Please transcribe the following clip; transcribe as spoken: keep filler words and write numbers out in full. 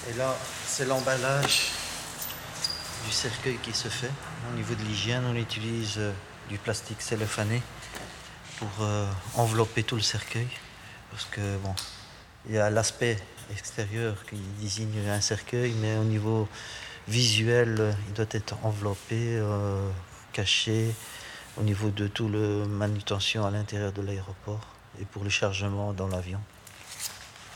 Et là, c'est l'emballage du cercueil qui se fait. Au niveau de l'hygiène, on utilise euh, du plastique cellophané pour euh, envelopper tout le cercueil. Parce que, bon, il y a l'aspect extérieur qui désigne un cercueil, mais au niveau visuel, euh, il doit être enveloppé, euh, caché, au niveau de toute la manutention à l'intérieur de l'aéroport et pour le chargement dans l'avion.